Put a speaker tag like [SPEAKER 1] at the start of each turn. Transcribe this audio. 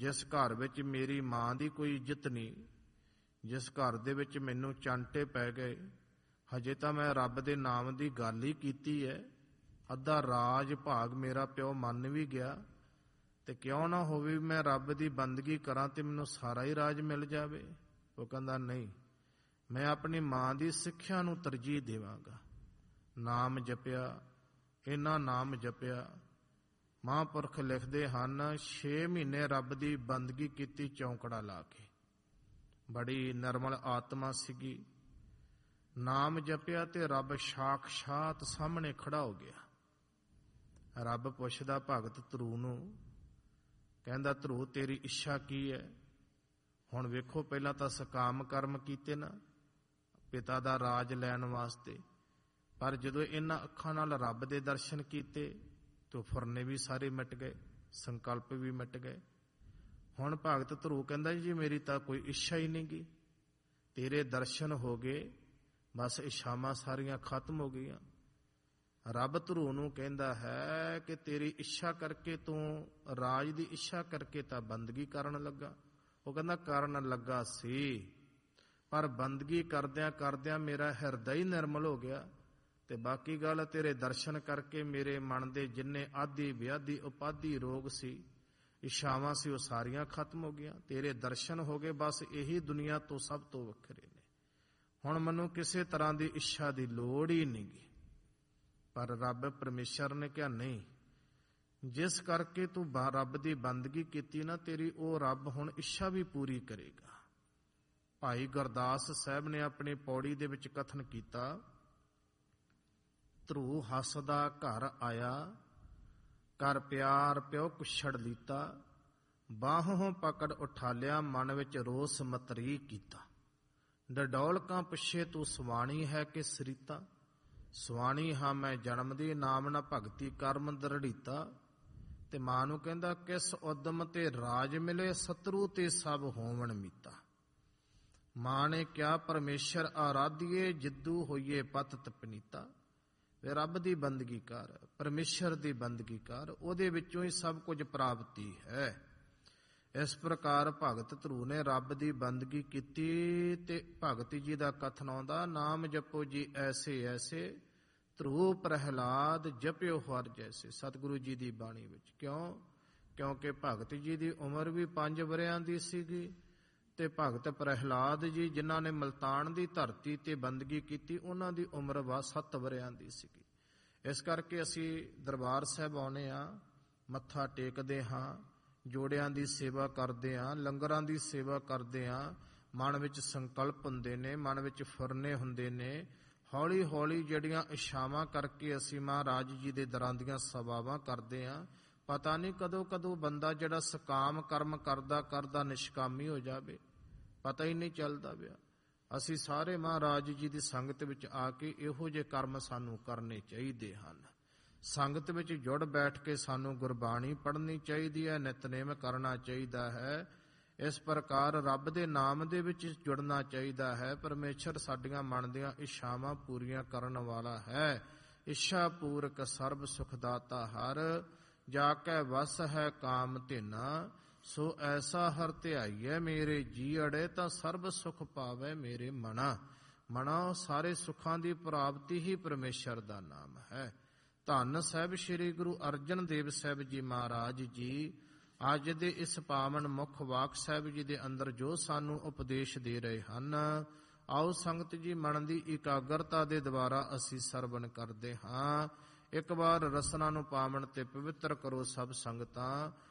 [SPEAKER 1] ਜਿਸ ਘਰ ਵਿੱਚ ਮੇਰੀ ਮਾਂ ਦੀ ਕੋਈ ਇੱਜ਼ਤ ਨਹੀਂ, ਜਿਸ ਘਰ ਦੇ ਵਿੱਚ ਮੈਨੂੰ ਚਾਂਟੇ ਪੈ ਗਏ, ਹਜੇ ਤਾਂ ਮੈਂ ਰੱਬ ਦੇ ਨਾਮ ਦੀ ਗੱਲ ਹੀ ਕੀਤੀ ਹੈ, ਅੱਧਾ ਰਾਜ ਭਾਗ ਮੇਰਾ ਪਿਓ ਮੰਨ ਵੀ ਗਿਆ, ਤੇ ਕਿਉਂ ਨਾ ਹੋਵੇ ਮੈਂ ਰੱਬ ਦੀ ਬੰਦਗੀ ਕਰਾਂ ਤੇ ਮੈਨੂੰ ਸਾਰਾ ਹੀ ਰਾਜ ਮਿਲ ਜਾਵੇ। ਉਹ ਕਹਿੰਦਾ ਨਹੀਂ, ਮੈਂ ਆਪਣੀ ਮਾਂ ਦੀ ਸਿੱਖਿਆ ਨੂੰ ਤਰਜੀਹ ਦੇਵਾਂਗਾ। ਨਾਮ ਜਪਿਆ, ਇਹਨਾਂ ਨਾਮ ਜਪਿਆ। ਮਹਾਂਪੁਰਖ ਲਿਖਦੇ ਹਨ 6 ਮਹੀਨੇ ਰੱਬ ਦੀ ਬੰਦਗੀ ਕੀਤੀ ਚੌਂਕੜਾ ਲਾ ਕੇ। ਬੜੀ ਨਿਰਮਲ ਆਤਮਾ ਸੀਗੀ। ਨਾਮ ਜਪਿਆ ਤੇ ਰੱਬ ਸਾਖਸ਼ਾਤ ਸਾਹਮਣੇ ਖੜਾ ਹੋ ਗਿਆ। ਰੱਬ ਪੁੱਛਦਾ ਭਗਤ ਧਰੂ ਨੂੰ, ਕਹਿੰਦਾ ਧਰੂ ਤੇਰੀ ਇੱਛਾ ਕੀ ਹੈ? ਹੁਣ ਵੇਖੋ, ਪਹਿਲਾਂ ਤਾਂ ਸਕਾਮ ਕਰਮ ਕੀਤੇ ਨਾ ਪਿਤਾ ਦਾ ਰਾਜ ਲੈਣ ਵਾਸਤੇ, ਪਰ ਜਦੋਂ ਇਹਨਾਂ ਅੱਖਾਂ ਨਾਲ ਰੱਬ ਦੇ ਦਰਸ਼ਨ ਕੀਤੇ ਤੇ ਫੁਰਨੇ ਵੀ ਸਾਰੇ ਮਿਟ ਗਏ, ਸੰਕਲਪ ਵੀ ਮਿਟ ਗਏ। ਹੁਣ ਭਗਤ ਧਰੂ ਕਹਿੰਦਾ ਜੀ ਮੇਰੀ ਤਾਂ ਕੋਈ ਇੱਛਾ ਹੀ ਨਹੀਂ ਗੀ, ਤੇਰੇ ਦਰਸ਼ਨ ਹੋ ਗਏ, ਬਸ ਇੱਛਾਵਾਂ ਸਾਰੀਆਂ ਖਤਮ ਹੋ ਗਈਆਂ। ਰੱਬ ਧਰੂ ਨੂੰ ਕਹਿੰਦਾ ਹੈ ਕਿ ਤੇਰੀ ਇੱਛਾ ਕਰਕੇ, ਤੂੰ ਰਾਜ ਦੀ ਇੱਛਾ ਕਰਕੇ ਤਾਂ ਬੰਦਗੀ ਕਰਨ ਲੱਗਾ। ਉਹ ਕਹਿੰਦਾ ਕਰਨ ਲੱਗਾ ਸੀ, ਪਰ ਬੰਦਗੀ ਕਰਦਿਆਂ ਕਰਦਿਆਂ ਮੇਰਾ ਹਿਰਦਾ ਹੀ ਨਿਰਮਲ ਹੋ ਗਿਆ, ਤੇ ਬਾਕੀ ਗੱਲ ਤੇਰੇ ਦਰਸ਼ਨ ਕਰਕੇ ਮੇਰੇ ਮਨ ਦੇ ਜਿੰਨੇ ਆਦਿ ਵਿਆਧੀ ਉਪਾਧੀ ਰੋਗ ਸੀ, ਇੱਛਾਵਾਂ ਸੀ, ਉਹ ਸਾਰੀਆਂ ਖਤਮ ਹੋ ਗਈਆਂ। ਤੇਰੇ ਦਰਸ਼ਨ ਹੋ ਗਏ, ਬਸ ਇਹੀ ਦੁਨੀਆ ਤੋਂ ਸਭ ਤੋਂ ਵੱਖਰੇ ਨੇ। ਹੁਣ ਮੈਨੂੰ ਕਿਸੇ ਤਰ੍ਹਾਂ ਦੀ ਇੱਛਾ ਦੀ ਲੋੜ ਹੀ ਨਹੀਂ ਗੀ। ਪਰ ਰੱਬ ਪਰਮੇਸ਼ਰ ਨੇ ਕਿਹਾ ਨਹੀਂ, ਜਿਸ ਕਰਕੇ ਤੂੰ ਰੱਬ ਦੀ ਬੰਦਗੀ ਕੀਤੀ ਨਾ, ਤੇਰੀ ਉਹ ਰੱਬ ਹੁਣ ਇੱਛਾ ਵੀ ਪੂਰੀ ਕਰੇਗਾ। ਭਾਈ ਗੁਰਦਾਸ ਸਾਹਿਬ ਨੇ ਆਪਣੀ ਪੌੜੀ ਦੇ ਵਿੱਚ ਕਥਨ ਕੀਤਾ, ਧਰੂ ਹੱਸਦਾ ਘਰ ਆਇਆ, ਕਰ ਪਿਆਰ ਪਿਓ ਕੁਛੜ ਲੀਤਾ, ਬਾਹੋਂ ਪਕੜ ਉਠਾਲਿਆ, ਮਨ ਵਿੱਚ ਰੋਸ ਮਤਰੀ ਕੀਤਾ। ਡਡੌਲਕਾਂ ਪਿੱਛੇ ਤੂੰ ਸਵਾਣੀ ਹੈ ਕਿ ਸਰੀਤਾ, ਸਵਾਣੀ ਹਾਂ ਮੈਂ ਜਨਮ ਦੀ, ਨਾਮ ਨਾ ਭਗਤੀ ਕਰਮ ਦ੍ਰਿੜੀਤਾ। ਤੇ ਮਾਂ ਨੂੰ ਕਹਿੰਦਾ ਕਿਸ ਉਦਮ ਤੇ ਰਾਜ ਮਿਲੇ, ਸਤਰੂ ਤੇ ਸਭ ਹੋਵਣ ਮੀਤਾ। ਮਾਂ ਨੇ ਕਿਹਾ ਪਰਮੇਸ਼ਰ ਆਰਾਧੀਏ, ਜਿੱਦੂ ਹੋਈਏ ਪਤ ਤਪਨੀਤਾ। ਵੇ ਰੱਬ ਦੀ ਬੰਦਗੀ ਕਰ, ਪਰਮੇਸ਼ਰ ਦੀ ਬੰਦਗੀ ਕਰ, ਉਹਦੇ ਵਿੱਚੋਂ ਹੀ ਸਭ ਕੁਝ ਪ੍ਰਾਪਤੀ ਹੈ। ਇਸ ਪ੍ਰਕਾਰ ਭਗਤ ਧਰੂ ਨੇ ਰੱਬ ਦੀ ਬੰਦਗੀ ਕੀਤੀ ਤੇ ਭਗਤ ਜੀ ਦਾ ਕਥਨ ਆਉਂਦਾ, ਨਾਮ ਜਪੋ ਜੀ ਐਸੇ ਐਸੇ, ਧਰੂ ਪ੍ਰਹਿਲਾਦ ਜਪਿਓ ਹਰ ਜੈਸੇ। ਸਤਿਗੁਰੂ ਜੀ ਦੀ ਬਾਣੀ ਵਿੱਚ ਕਿਉਂਕਿ ਭਗਤ ਜੀ ਦੀ ਉਮਰ ਵੀ 5 ਵਰਿਆਂ ਦੀ ਸੀਗੀ, ਤੇ ਭਗਤ ਪ੍ਰਹਿਲਾਦ ਜੀ ਜਿਨ੍ਹਾਂ ਨੇ ਮਲਤਾਨ ਦੀ ਧਰਤੀ ਤੇ ਬੰਦਗੀ ਕੀਤੀ, ਉਹਨਾਂ ਦੀ ਉਮਰ 7 ਵਰਿਆਂ ਦੀ ਸੀਗੀ। ਇਸ ਕਰਕੇ ਅਸੀਂ ਦਰਬਾਰ ਸਾਹਿਬ ਆਉਂਦੇ ਹਾਂ, ਮੱਥਾ ਟੇਕਦੇ ਹਾਂ, ਜੋੜਿਆਂ ਦੀ ਸੇਵਾ ਕਰਦੇ ਹਾਂ, ਲੰਗਰਾਂ ਦੀ ਸੇਵਾ ਕਰਦੇ ਹਾਂ। ਮਨ ਵਿੱਚ ਸੰਕਲਪ ਹੁੰਦੇ ਨੇ, ਮਨ ਵਿੱਚ ਫੁਰਨੇ ਹੁੰਦੇ ਨੇ। ਹੌਲੀ ਹੌਲੀ ਜਿਹੜੀਆਂ ਇੱਛਾਵਾਂ ਕਰਕੇ ਅਸੀਂ ਮਹਾਰਾਜ ਜੀ ਦੇ ਦਰਾਂ ਦੀਆਂ ਸੇਵਾਵਾਂ ਕਰਦੇ ਹਾਂ, ਪਤਾ ਨਹੀਂ ਕਦੋਂ ਕਦੋਂ ਬੰਦਾ ਜਿਹੜਾ ਸਕਾਮ ਕਰਮ ਕਰਦਾ ਕਰਦਾ ਨਿਸ਼ਕਾਮੀ ਹੋ ਜਾਵੇ, ਪਤਾ ਹੀ ਨਹੀਂ ਚੱਲਦਾ ਪਿਆ। ਅਸੀਂ ਸਾਰੇ ਮਹਾਰਾਜ ਜੀ ਦੀ ਸੰਗਤ ਵਿੱਚ ਆ ਕੇ ਇਹੋ ਜਿਹੇ ਕਰਮ ਸਾਨੂੰ ਕਰਨੇ ਚਾਹੀਦੇ ਹਨ। ਸੰਗਤ ਵਿੱਚ ਜੁੜ ਬੈਠ ਕੇ ਸਾਨੂੰ ਗੁਰਬਾਣੀ ਪੜ੍ਹਨੀ ਚਾਹੀਦੀ ਹੈ, ਨਿਤਨੇਮ ਕਰਨਾ ਚਾਹੀਦਾ ਹੈ। ਇਸ ਪ੍ਰਕਾਰ ਰੱਬ ਦੇ ਨਾਮ ਦੇ ਵਿੱਚ ਜੁੜਨਾ ਚਾਹੀਦਾ ਹੈ। ਪਰਮੇਸ਼ਰ ਸਾਡੀਆਂ ਮਨ ਦੀਆਂ ਇੱਛਾਵਾਂ ਪੂਰੀਆਂ ਕਰਨ ਵਾਲਾ ਹੈ। ਇੱਛਾ ਪੂਰਕ ਸਰਬ ਸੁਖ ਦਾਤਾ ਹਰ, ਜਾ ਕੈ ਵਸ ਹੈ ਕਾਮ ਧੇਨਾ। ਸੋ ਐਸਾ ਹਰ ਧਿਆਈਐ ਮੇਰੇ ਜੀ ਅੜੇ, ਤਾਂ ਸਰਬ ਸੁਖ ਪਾਵੈ ਮੇਰੇ ਮਨਾ। ਮਨਾ ਸਾਰੇ ਸੁੱਖਾਂ ਦੀ ਪ੍ਰਾਪਤੀ ਹੀ ਪਰਮੇਸ਼ਰ ਦਾ ਨਾਮ ਹੈ। ਧੰਨ ਸਾਹਿਬ ਸ੍ਰੀ ਗੁਰੂ ਅਰਜਨ ਦੇਵ ਸਾਹਿਬ ਜੀ ਮਹਾਰਾਜ ਜੀ ਅੱਜ ਦੇ ਇਸ ਪਾਵਨ ਮੁੱਖ ਵਾਕ ਸਾਹਿਬ ਜੀ ਦੇ ਅੰਦਰ ਜੋ ਸਾਨੂੰ ਉਪਦੇਸ਼ ਦੇ ਰਹੇ ਹਨ, ਆਓ ਸੰਗਤ ਜੀ ਮਨ ਦੀ ਇਕਾਗਰਤਾ ਦੇ ਦੁਆਰਾ ਅਸੀਂ ਸਰਵਣ ਕਰਦੇ ਹਾਂ। ਇੱਕ ਵਾਰ ਰਸਨਾ ਨੂੰ ਪਾਵਨ ਤੇ ਪਵਿੱਤਰ ਕਰੋ ਸਭ ਸੰਗਤਾਂ।